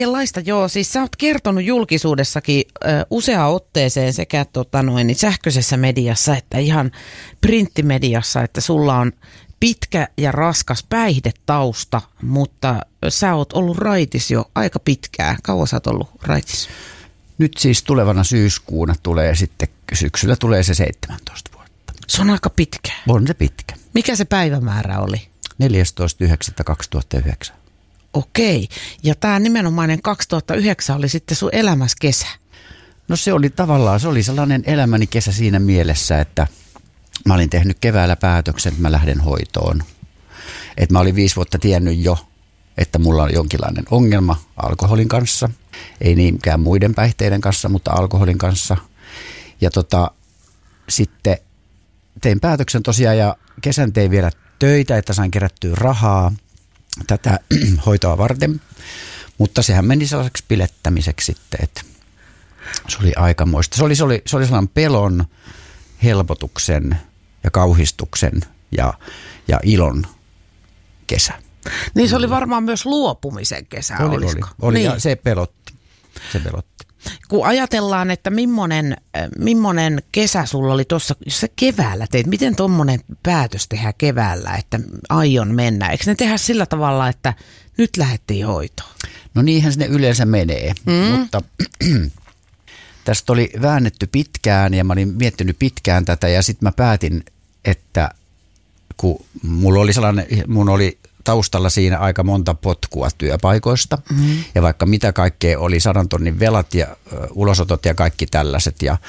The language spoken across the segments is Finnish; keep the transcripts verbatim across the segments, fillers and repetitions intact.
Laista joo, siis sä oot kertonut julkisuudessakin ö, useaan otteeseen sekä tota noin, niin sähköisessä mediassa että ihan printtimediassa, että sulla on pitkä ja raskas päihdetausta, mutta sä oot ollut raitis jo aika pitkään. Kauan sä oot ollut raitis? Nyt siis tulevana syyskuuna tulee sitten, syksyllä tulee se seitsemäntoista vuotta. Se on aika pitkä. On se pitkä. Mikä se päivämäärä oli? neljästoista yhdeksättä kaksituhattayhdeksän. Okei, ja tämä nimenomainen kaksituhattayhdeksän oli sitten sun elämäs kesä. No se oli tavallaan, se oli sellainen elämäni kesä siinä mielessä, että mä olin tehnyt keväällä päätöksen, että mä lähden hoitoon. Että mä olin viisi vuotta tiennyt jo, että mulla on jonkinlainen ongelma alkoholin kanssa. Ei niinkään muiden päihteiden kanssa, mutta alkoholin kanssa. Ja tota, sitten tein päätöksen tosiaan ja kesän tein vielä töitä, että sain kerättyä rahaa tätä hoitoa varten. Mutta sehän meni sellaiseksi pilettämiseksi sitten, että se oli aikamoista. Se oli, se oli, se oli sellainen pelon, helpotuksen ja kauhistuksen ja, ja ilon kesä. Niin se oli varmaan myös luopumisen kesä, oli, olisiko? Oli, oli niin. Ja se pelotti. Se pelotti. Kun ajatellaan, että millainen, millainen kesä sulla oli tuossa, jos sä keväällä teit, miten tuommoinen päätös tehdään keväällä, että aion mennä? Eikö ne tehdä sillä tavalla, että nyt lähdettiin hoitoon? No niinhän ne yleensä menee, mm. mutta tästä oli väännetty pitkään ja mä olin miettinyt pitkään tätä ja sitten mä päätin, että kun mulla oli sellainen, mun oli taustalla siinä aika monta potkua työpaikoista mm. ja vaikka mitä kaikkea oli sadan tonnin velat ja ö, ulosotot ja kaikki tällaiset ja,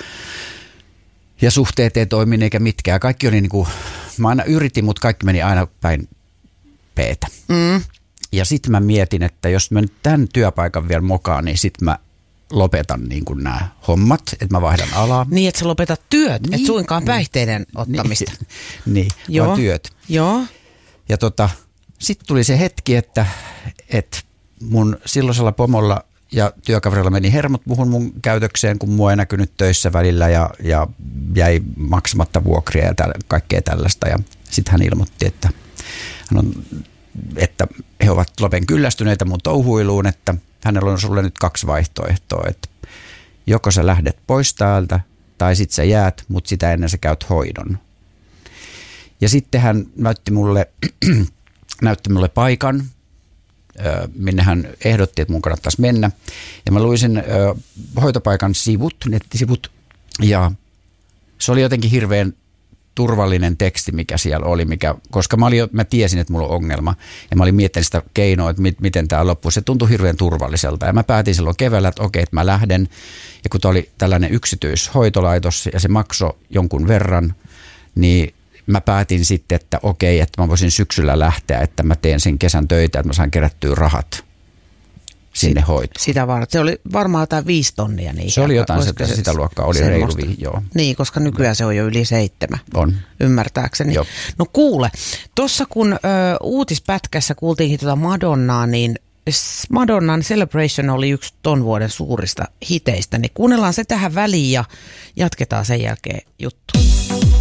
ja suhteet ei toimine eikä mitkään. Kaikki oli niin kuin, mä aina yritin, mutta kaikki meni aina päin peetä. Mm. Ja sitten mä mietin, että jos mä nyt tämän työpaikan vielä mokaan, niin sitten mä lopetan niin kuin nämä hommat, että mä vaihdan alaa. Niin, että sä lopetat työt, niin, et suinkaan päihteiden ottamista. Niin, Joo. vaan työt. Joo. Ja tota, sitten tuli se hetki, että, että mun silloisella pomolla ja työkaverilla meni hermot muhun mun käytökseen, kun mua ei näkynyt töissä välillä ja, ja jäi maksamatta vuokria ja täl, kaikkea tällaista. Ja sitten hän ilmoitti, että, hän on, että he ovat lopen kyllästyneitä mun touhuiluun, että hänellä on sulle nyt kaksi vaihtoehtoa, että joko sä lähdet pois täältä tai sit sä jäät, mutta sitä ennen sä käyt hoidon. Ja sitten hän näytti mulle, näytti mulle paikan, minne hän ehdotti, että mun kannattaisi mennä. Ja mä luin sen hoitopaikan sivut, nettisivut, ja se oli jotenkin hirveän turvallinen teksti, mikä siellä oli, mikä, koska mä, olin, mä tiesin, että mulla on ongelma ja mä olin miettinyt sitä keinoa, että mit, miten tämä loppuu. Se tuntui hirveän turvalliselta ja mä päätin silloin keväällä, että okei, että mä lähden. Ja kun oli tällainen yksityishoitolaitos ja se maksoi jonkun verran, niin mä päätin sitten, että okei, että mä voisin syksyllä lähteä, että mä teen sen kesän töitä, että mä saan kerättyä rahat sinne hoitoon. Sitä varmaan. Se oli varmaan jotain viisi tonnia. Niin se oli jotain, sitä, se, sitä luokkaa oli reilu vi, joo. Niin, koska nykyään se on jo yli seitsemän. On. Ymmärtääkseni. Joo. No kuule, tuossa kun ö, uutispätkässä kuultiinkin tuota Madonnaa, niin Madonnan Celebration oli yksi ton vuoden suurista hiteistä, niin kuunnellaan se tähän väliin ja jatketaan sen jälkeen juttu.